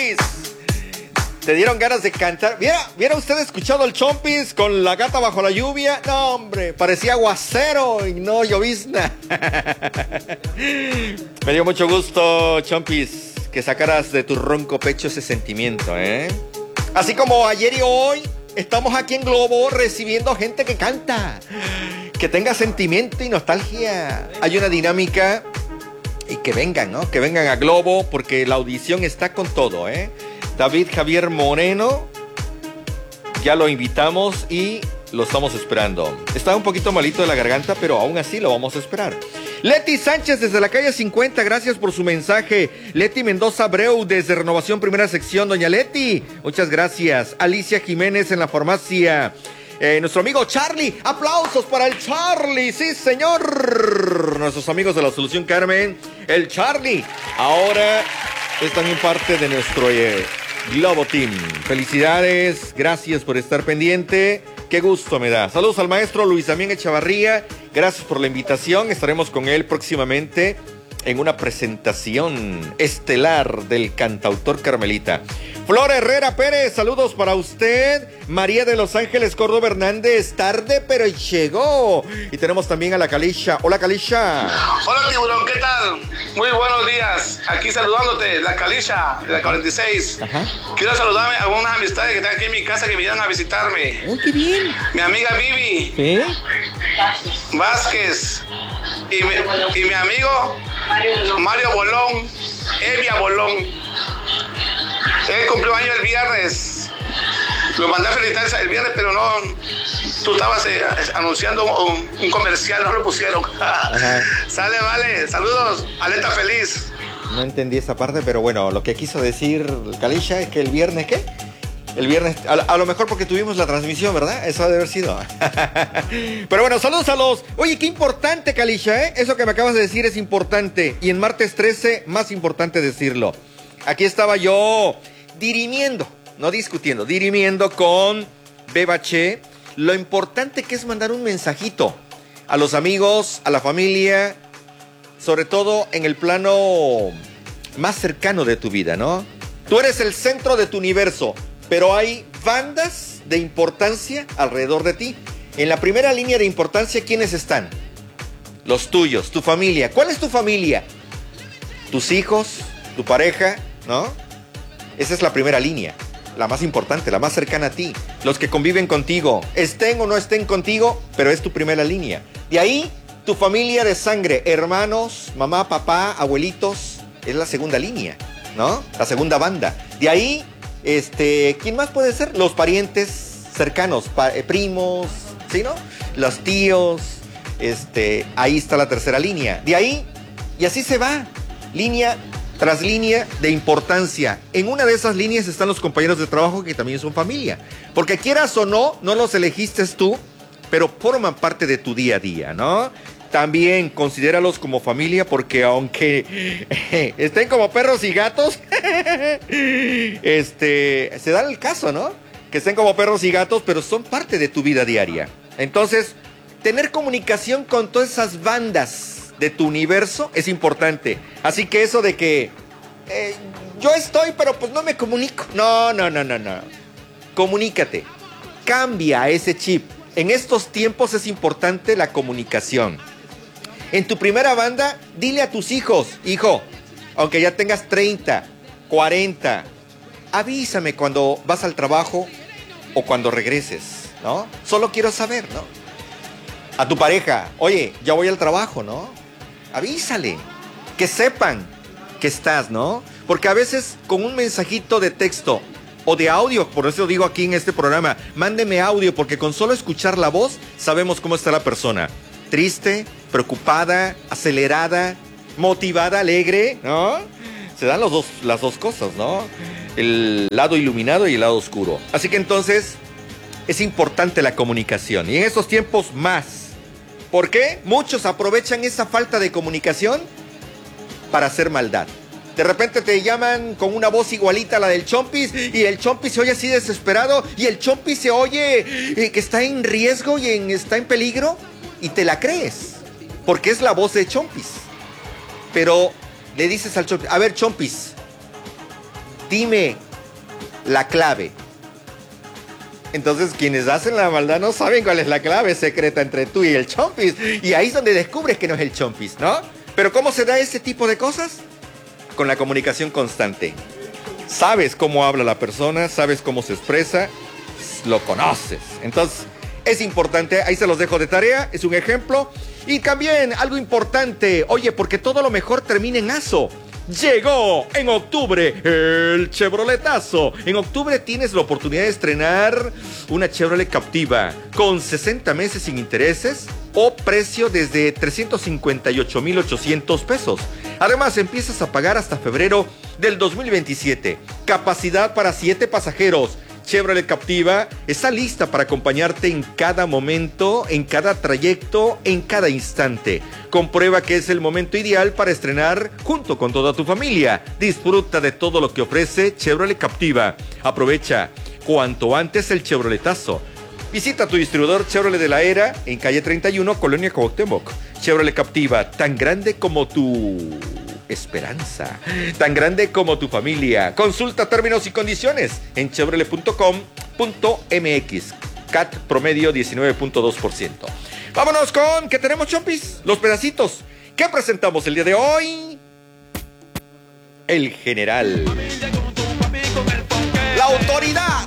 Chompis. ¿Te dieron ganas de cantar? ¿Viera usted escuchado el Chompis con La Gata Bajo la Lluvia? No, hombre, parecía aguacero y no llovizna. Me dio mucho gusto, Chompis, que sacaras de tu ronco pecho ese sentimiento, ¿eh? Así como ayer y hoy, estamos aquí en Globo recibiendo gente que canta, que tenga sentimiento y nostalgia. Hay una dinámica y que vengan, ¿no? Que vengan a Globo porque la audición está con todo, ¿eh? David Javier Moreno, ya lo invitamos y lo estamos esperando. Está un poquito malito de la garganta, pero aún así lo vamos a esperar. Leti Sánchez desde la calle 50, gracias por su mensaje. Leti Mendoza Abreu desde Renovación Primera Sección, doña Leti, muchas gracias. Alicia Jiménez en la farmacia. Nuestro amigo Charlie, aplausos para el Charlie, sí señor. Nuestros amigos de la Solución Carmen, el Charlie, ahora es también parte de nuestro Globo Team. Felicidades, gracias por estar pendiente, qué gusto me da. Saludos al maestro Luis Damián Echavarría, gracias por la invitación, estaremos con él próximamente en una presentación estelar del cantautor carmelita. Flor Herrera Pérez, saludos para usted. María de Los Ángeles Córdoba Hernández, tarde pero llegó. Y tenemos también a la Calisha. Hola, Calisha. Hola, tiburón, ¿qué tal? Muy buenos días. Aquí saludándote, la Calisha de la 46. Ajá. Quiero saludarme a algunas amistades que están aquí en mi casa que vinieron a visitarme. ¡Oh, qué bien! Mi amiga Vivi. ¿Sí? Vázquez. Y mi amigo Mario Bolón. Evia Bolón. Él cumplió años el viernes. Lo mandé a felicitar el viernes, pero no. Tú estabas anunciando un comercial, no lo pusieron. Sale, vale. Saludos. Alerta feliz. No entendí esa parte, pero bueno, lo que quiso decir Calisha es que el viernes, ¿qué? El viernes, a lo mejor porque tuvimos la transmisión, ¿verdad? Eso ha de haber sido. Pero bueno, saludos a los... Oye, qué importante, Calisha, ¿eh? Eso que me acabas de decir es importante. Y en martes 13, más importante decirlo. Aquí estaba yo dirimiendo, no discutiendo, dirimiendo con Bebache lo importante que es mandar un mensajito a los amigos, a la familia, sobre todo en el plano más cercano de tu vida, ¿no? Tú eres el centro de tu universo, pero hay bandas de importancia alrededor de ti. En la primera línea de importancia, ¿quiénes están? Los tuyos, tu familia. ¿Cuál es tu familia? Tus hijos, tu pareja, ¿no? Esa es la primera línea, la más importante, la más cercana a ti. Los que conviven contigo, estén o no estén contigo, pero es tu primera línea. De ahí, tu familia de sangre, hermanos, mamá, papá, abuelitos, es la segunda línea, ¿no? La segunda banda. De ahí, ¿quién más puede ser? Los parientes cercanos, primos, ¿sí, no? Los tíos, ahí está la tercera línea. De ahí, y así se va, línea tras línea de importancia. En una de esas líneas están los compañeros de trabajo que también son familia. Porque quieras o no, no los elegiste tú, pero forman parte de tu día a día, ¿no? También considéralos como familia porque aunque estén como perros y gatos, se da el caso, ¿no? Que estén como perros y gatos, pero son parte de tu vida diaria. Entonces, tener comunicación con todas esas bandas de tu universo es importante. Así que eso de que yo estoy, pero pues no me comunico. No. Comunícate. Cambia ese chip. En estos tiempos es importante la comunicación. En tu primera banda, dile a tus hijos, hijo, aunque ya tengas 30, 40, avísame cuando vas al trabajo o cuando regreses, ¿no? Solo quiero saber, ¿no? A tu pareja, oye, ya voy al trabajo, ¿no? Avísale, que sepan que estás, ¿no? Porque a veces con un mensajito de texto o de audio, por eso digo aquí en este programa, mándeme audio, porque con solo escuchar la voz sabemos cómo está la persona. Triste, preocupada, acelerada, motivada, alegre, ¿no? Se dan las dos cosas, ¿no? El lado iluminado y el lado oscuro. Así que entonces es importante la comunicación. Y en estos tiempos más. ¿Por qué? Muchos aprovechan esa falta de comunicación para hacer maldad. De repente te llaman con una voz igualita a la del Chompis y el Chompis se oye así desesperado y el Chompis se oye que está en riesgo y está en peligro y te la crees porque es la voz de Chompis. Pero le dices al Chompis, a ver, Chompis, dime la clave. Entonces quienes hacen la maldad no saben cuál es la clave secreta entre tú y el chompis. Y ahí es donde descubres que no es el chompis, ¿no? Pero ¿cómo se da ese tipo de cosas? Con la comunicación constante. Sabes cómo habla la persona, sabes cómo se expresa, lo conoces. Entonces es importante, ahí se los dejo de tarea, es un ejemplo. Y también algo importante, oye, porque todo lo mejor termina en aso. Llegó en octubre el Chevroletazo. En octubre tienes la oportunidad de estrenar una Chevrolet Captiva con 60 meses sin intereses o precio desde 358,800 pesos. Además, empiezas a pagar hasta febrero del 2027. Capacidad para 7 pasajeros. Chevrolet Captiva está lista para acompañarte en cada momento, en cada trayecto, en cada instante. Comprueba que es el momento ideal para estrenar junto con toda tu familia. Disfruta de todo lo que ofrece Chevrolet Captiva. Aprovecha cuanto antes el Chevroletazo. Visita tu distribuidor Chevrolet de la Era en calle 31, Colonia Cuauhtémoc. Chevrolet Captiva, tan grande como tu esperanza, tan grande como tu familia. Consulta términos y condiciones en chevrolet.com.mx. CAT promedio 19.2%. Vámonos con, ¿qué tenemos, chompis? Los pedacitos. ¿Qué presentamos el día de hoy? El general. La autoridad.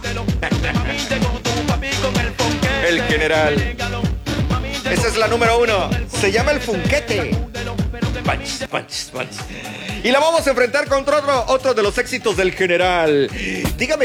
El general. Esa es la número 1. Se llama el Funquete. Punch, punch, punch. Y la vamos a enfrentar contra otro de los éxitos del general. Dígame